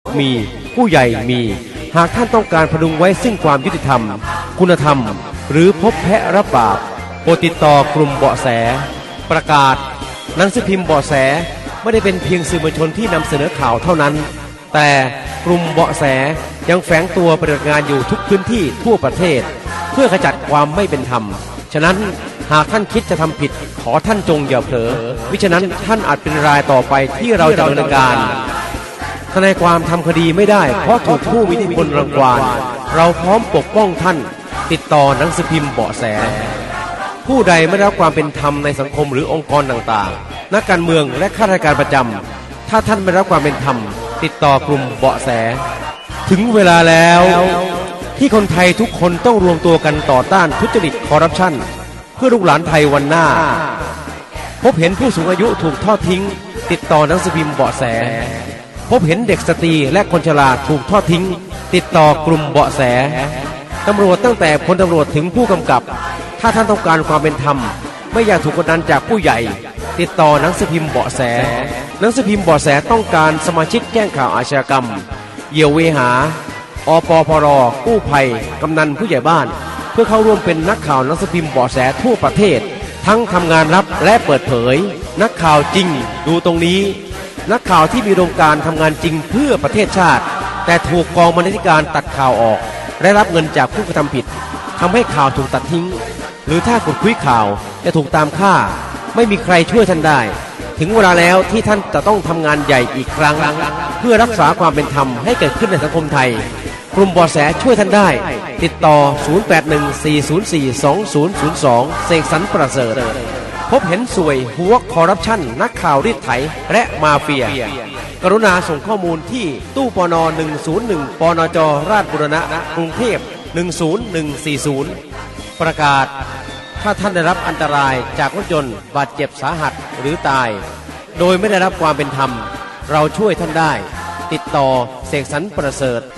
มีผู้ใหญ่มีหากท่านต้องการพดุงไว้ซึ่งความยุติธรรมคุณธรรมหรือพบแพะรับบาปโปรดติดต่อกลุ่มเบาะแสประกาศหนังสือพิมพ์เบาะแสไม่ได้เป็นเพียงสื่อมวลชนที่นำเสนอข่าวเท่านั้นแต่กลุ่มเบาะแสยังแฝงตัวปฏิบัติงานอยู่ทุกพื้นที่ทั่วประเทศเพื่อขจัดความไม่เป็นธรรมฉะนั้นหากท่านคิดจะทำผิดขอท่านจงอย่าเผลอมิฉะนั้นท่านอาจเป็นรายต่อไปที่เราจะดำเนินการทนายความทำคดีไม่ได้เพราะถูกผู้มีอิทธิพลรังควานเราพร้อมปกป้องท่านติดต่อหนังสือพิมพ์เบาะแสผู้ใดไม่ได้รับความเป็นธรรมในสังคมหรือองค์กรต่างๆนักการเมืองและข้าราชการประจำถ้าท่านไม่ได้รับความเป็นธรรมติดต่อกลุ่มเบาะแสถึงเวลาแล้วที่คนไทยทุกคนต้องรวมตัวกันต่อต้านทุจริตคอร์รัปชันเพื่อลูกหลานไทยวันหน้าพบเห็นผู้สูงอายุถูกทอดทิ้งติดต่อหนังสือพิมพ์เบาะแสพบเห็นเด็กสตรีและคนชราถูกทอดทิ้งติดต่อกลุ่มเบาะแสตำรวจตั้งแต่พลตำรวจถึงผู้กำกับถ้าท่านต้องการความเป็นธรรมไม่อยากถูกกดดันจากผู้ใหญ่ติดต่อหนังสือพิมพ์เบาะแสหนังสือพิมพ์เบาะแสต้องการสมาชิกแจ้งข่าวอาชญากรรมเหยี่ยวเวหาอปพรกู้ภัยกำนันผู้ใหญ่บ้านเพื่อเข้าร่วมเป็นนักข่าวหนังสือพิมพ์เบาะแสทั่วประเทศทั้งทำงานลับและเปิดเผยนักข่าวจริงดูตรงนี้นักข่าวที่มีอุดมการณ์ทำงานจริงเพื่อประเทศชาติแต่ถูกกองบรรณาธิการตัดข่าวออกและรับเงินจากผู้กระทำผิดทำให้ข่าวถูกตัดทิ้งหรือถ้ากดคุยข่าวจะถูกตามฆ่าไม่มีใครช่วยท่านได้ถึงเวลาแล้วที่ท่านจะต้องทำงานใหญ่อีกครั้งเพื่อรักษาความเป็นธรรมให้เกิดขึ้นในสังคมไทยกลุ่มเบาะแสช่วยท่านได้ติดต่อ 0814042002 เสกสรรประเสริฐพบเห็นสวยหัวคอร์รัปชันนักข่าวรีดไถและมาเฟียกรุณาส่งข้อมูลที่ตู้ปน101ปนจราชบุรณะกรุงเทพ10140ประกาศถ้าท่านได้รับอันตรายจากรถยนต์บาดเจ็บสาหัสหรือตายโดยไม่ได้รับความเป็นธรรมเราช่วยท่านได้ติดต่อเสกสรรประเสริฐ